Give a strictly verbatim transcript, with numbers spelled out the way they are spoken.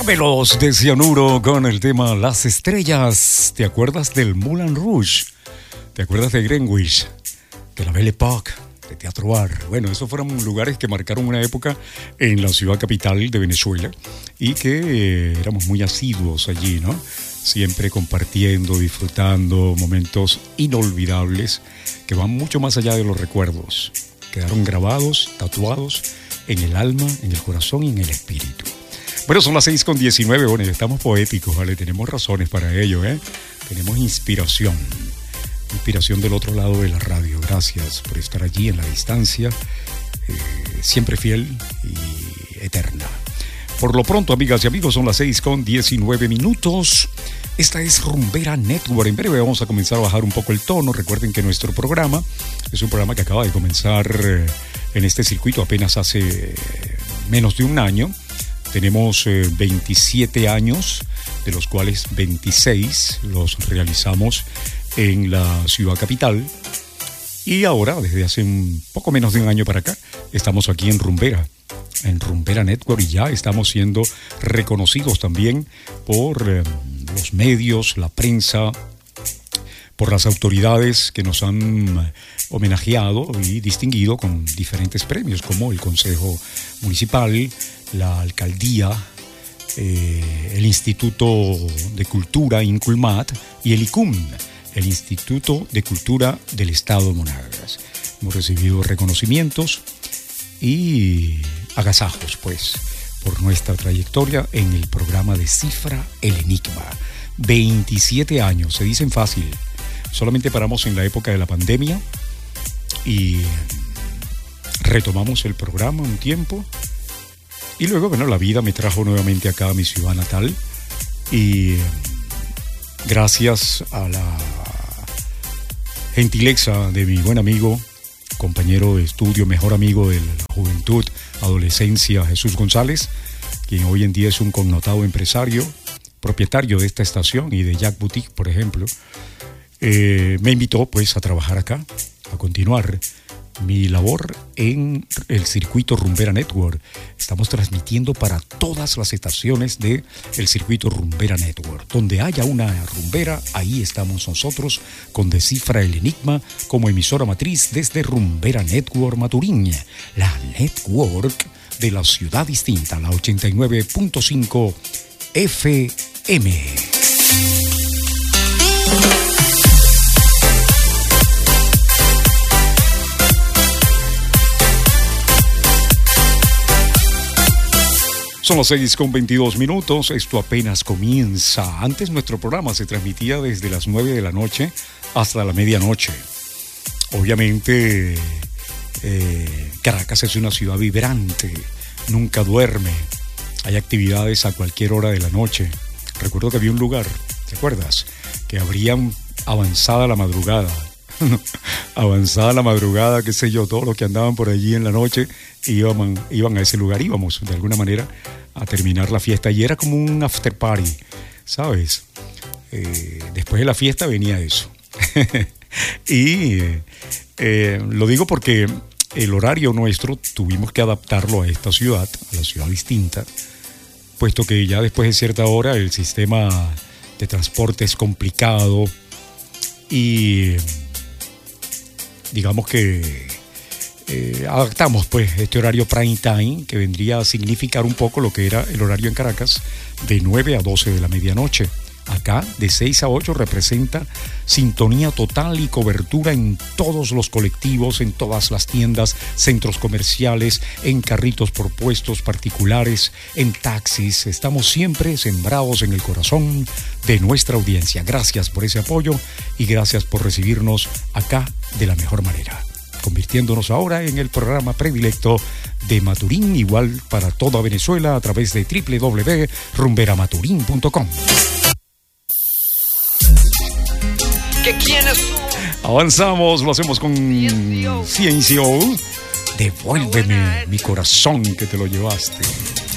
Camelos de Cianuro con el tema Las Estrellas. ¿Te acuerdas del Moulin Rouge? ¿Te acuerdas de Greenwich? De la Belle Époque, de Teatro Bar. Bueno, esos fueron lugares que marcaron una época en la ciudad capital de Venezuela y que eh, éramos muy asiduos allí, ¿no? Siempre compartiendo, disfrutando momentos inolvidables que van mucho más allá de los recuerdos. Quedaron grabados, tatuados en el alma, en el corazón y en el espíritu. Bueno, son las seis con diecinueve, bueno, estamos poéticos, ¿vale? Tenemos razones para ello, ¿eh? Tenemos inspiración, inspiración del otro lado de la radio. Gracias por estar allí en la distancia, eh, siempre fiel y eterna. Por lo pronto, amigas y amigos, son las seis con diecinueve minutos. Esta es Rumbera Network. En breve vamos a comenzar a bajar un poco el tono. Recuerden que nuestro programa es un programa que acaba de comenzar eh, en este circuito apenas hace eh, menos de un año. Tenemos eh, veintisiete años, de los cuales veintiséis los realizamos en la ciudad capital. Y ahora, desde hace un poco menos de un año para acá, estamos aquí en Rumbera, en Rumbera Network, y ya estamos siendo reconocidos también por eh, los medios, la prensa, por las autoridades que nos han homenajeado y distinguido con diferentes premios, como el Consejo Municipal, la Alcaldía, eh, el Instituto de Cultura, INCULMAT, y el ICUM, el Instituto de Cultura del Estado de Monagas. Hemos recibido reconocimientos y agasajos, pues, por nuestra trayectoria en el programa Descifra el Enigma. veintisiete años, se dicen fácil. Solamente paramos en la época de la pandemia y retomamos el programa un tiempo. Y luego, bueno, la vida me trajo nuevamente acá a mi ciudad natal. Y gracias a la gentileza de mi buen amigo, compañero de estudio, mejor amigo de la juventud, adolescencia, Jesús González, quien hoy en día es un connotado empresario, propietario de esta estación y de Jack Boutique, por ejemplo, eh, me invitó pues a trabajar acá, a continuar mi labor en el circuito Rumbera Network. Estamos transmitiendo para todas las estaciones del circuito Rumbera Network. Donde haya una rumbera, ahí estamos nosotros con Descifra el Enigma como emisora matriz desde Rumbera Network Maturín, la network de la ciudad distinta, la ochenta y nueve punto cinco F M. Son las seis con veintidós minutos, esto apenas comienza. Antes nuestro programa se transmitía desde las nueve de la noche hasta la medianoche. Obviamente, eh, Caracas es una ciudad vibrante, nunca duerme. Hay actividades a cualquier hora de la noche. Recuerdo que había un lugar, ¿te acuerdas? Que abrían avanzada la madrugada. Avanzada la madrugada, qué sé yo, todos los que andaban por allí en la noche iban, iban a ese lugar, íbamos de alguna manera a terminar la fiesta y era como un after party, ¿sabes? Eh, después de la fiesta venía eso. y eh, lo digo porque el horario nuestro tuvimos que adaptarlo a esta ciudad, a la ciudad distinta, puesto que ya después de cierta hora el sistema de transporte es complicado y digamos que eh, adaptamos pues este horario prime time, que vendría a significar un poco lo que era el horario en Caracas de nueve a doce de la medianoche. Acá de seis a ocho representa sintonía total y cobertura en todos los colectivos, en todas las tiendas, centros comerciales, en carritos por puestos particulares, en taxis. Estamos siempre sembrados en el corazón de nuestra audiencia. Gracias por ese apoyo y gracias por recibirnos acá de la mejor manera, convirtiéndonos ahora en el programa predilecto de Maturín, igual para toda Venezuela a través de doble u doble u doble u punto rumbera maturín punto com. ¿Que quiénes son? Avanzamos, lo hacemos con Ciencio. Devuélveme mi corazón que te lo llevaste.